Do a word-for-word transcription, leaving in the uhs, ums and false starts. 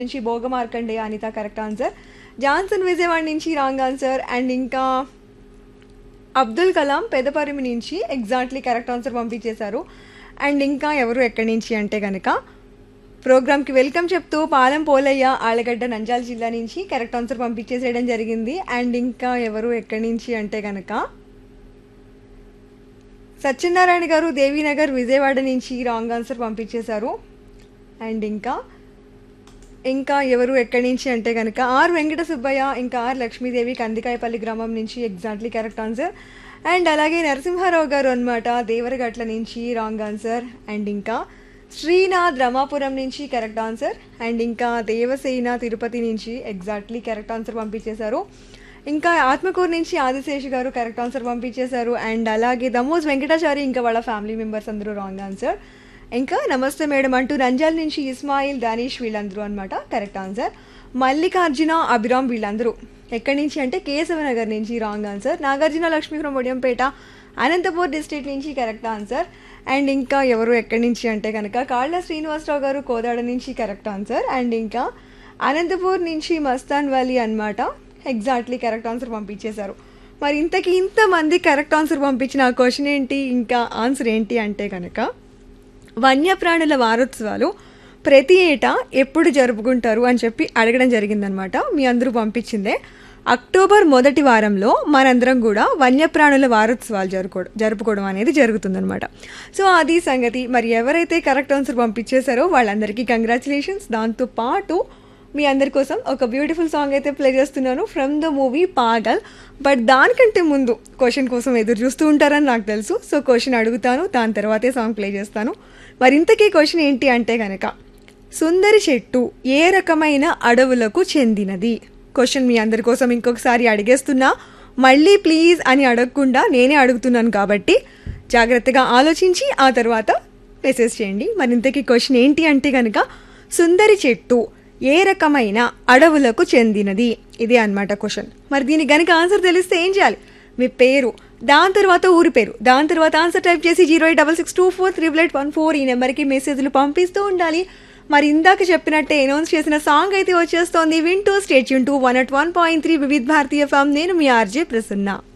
నుంచి భోగ Markandeya Anitha correct answer. Johnson Vijayawada నుంచి wrong answer. And ఇంకా అబ్దుల్ కలాం పెదపరిమి నుంచి ఎగ్జాక్ట్లీ కరెక్ట్ ఆన్సర్ పంపించేశారు. అండ్ ఇంకా ఎవరు ఎక్కడి నుంచి అంటే కనుక ప్రోగ్రామ్కి వెల్కమ్ చెప్తూ పాలెం పోలయ్య ఆలగడ్డ నంద్యాల జిల్లా నుంచి కరెక్ట్ ఆన్సర్ పంపించేసేయడం జరిగింది. అండ్ ఇంకా ఎవరు ఎక్కడి నుంచి అంటే కనుక సత్యనారాయణ గారు దేవీనగర్ విజయవాడ నుంచి రాంగ్ ఆన్సర్ పంపించేశారు. అండ్ ఇంకా ఇంకా ఎవరు ఎక్కడి నుంచి అంటే కనుక ఆర్ వెంకట సుబ్బయ్య ఇంకా ఆర్ లక్ష్మీదేవి కందికాయపల్లి గ్రామం నుంచి ఎగ్జాక్ట్లీ కరెక్ట్ ఆన్సర్. అండ్ అలాగే నరసింహారావు గారు అనమాట దేవరగట్ల నుంచి రాంగ్ ఆన్సర్. అండ్ ఇంకా శ్రీనాథ్ రమాపురం నుంచి కరెక్ట్ ఆన్సర్. అండ్ ఇంకా దేవసేన తిరుపతి నుంచి ఎగ్జాక్ట్లీ కరెక్ట్ ఆన్సర్ పంపించేశారు. ఇంకా ఆత్మకూరు నుంచి ఆదిశేష్ గారు కరెక్ట్ ఆన్సర్ పంపించేశారు. అండ్ అలాగే దమోజ్ వెంకటాచారి ఇంకా వాళ్ళ ఫ్యామిలీ మెంబర్స్ అందరూ రాంగ్ ఆన్సర్. ఇంకా నమస్తే మేడం అంటూ నంద్యాల నుంచి ఇస్మాయిల్ దానిష్ వీళ్ళందరూ అనమాట కరెక్ట్ ఆన్సర్. మల్లికార్జున అభిరామ్ వీళ్ళందరూ ఎక్కడి నుంచి అంటే కేశవనగర్ నుంచి wrong answer. Nagarjuna Lakshmi from Odiyampeta Anantapur district నుంచి కరెక్ట్ ఆన్సర్. అండ్ ఇంకా ఎవరు ఎక్కడి నుంచి అంటే కనుక కాళ్ళ శ్రీనివాసరావు గారు కోదాడ నుంచి కరెక్ట్ ఆన్సర్. అండ్ ఇంకా అనంతపూర్ నుంచి మస్తాన్ వ్యాలీ అనమాట ఎగ్జాక్ట్లీ కరెక్ట్ ఆన్సర్ పంపించేశారు. మరి ఇంతకీ ఇంతమంది కరెక్ట్ ఆన్సర్ పంపించిన ఆ క్వశ్చన్ ఏంటి ఇంకా ఆన్సర్ ఏంటి అంటే కనుక వన్యప్రాణుల వారోత్సవాలు ప్రతి ఏటా ఎప్పుడు జరుపుకుంటారు అని చెప్పి అడగడం జరిగిందనమాట. మీ అందరూ పంపించిందే అక్టోబర్ మొదటి వారంలో మనందరం కూడా వన్యప్రాణుల వారోత్సవాలు జరుపుకో జరుపుకోవడం అనేది జరుగుతుందనమాట. సో అది సంగతి. మరి ఎవరైతే కరెక్ట్ ఆన్సర్ పంపించేశారో వాళ్ళందరికీ కంగ్రాచులేషన్స్. దాంతో పాటు మీ అందరి కోసం ఒక బ్యూటిఫుల్ సాంగ్ అయితే ప్లే చేస్తున్నాను from the movie Paagal. But దానికంటే ముందు క్వశ్చన్ కోసం ఎదురు చూస్తూ ఉంటారని నాకు తెలుసు. సో క్వశ్చన్ అడుగుతాను, దాని తర్వాతే సాంగ్ ప్లే చేస్తాను. మరి ఇంతకీ క్వశ్చన్ ఏంటి అంటే కనుక సుందరి చెట్టు ఏ రకమైన అడవులకు చెందినది? క్వశ్చన్ మీ అందరి కోసం ఇంకొకసారి అడిగేస్తున్నా. మళ్ళీ ప్లీజ్ అని అడగకుండా నేనే అడుగుతున్నాను కాబట్టి జాగ్రత్తగా ఆలోచించి ఆ తర్వాత మెసేజ్ చేయండి. మరి ఇంతకీ క్వశ్చన్ ఏంటి అంటే కనుక సుందరి చెట్టు ఏ రకమైన అడవులకు చెందినది? ఇదే అన్నమాట క్వశ్చన్. మరి దీనికి కనుక ఆన్సర్ తెలిస్తే ఏం చేయాలి? మీ పేరు, దాని తర్వాత ఊరి పేరు, దాని తర్వాత ఆన్సర్ టైప్ చేసి zero eight double six two four triple eight one four ఈ నెంబర్కి మెసేజ్లు పంపిస్తూ ఉండాలి. మరి ఇందాక చెప్పినట్టే అనౌన్స్ చేసిన సాంగ్ అయితే వచ్చేస్తోంది. వింటూ state Yoon two one at one point three Vividh Bharatiya FM. నేను మీ ఆర్జే ప్రసన్న.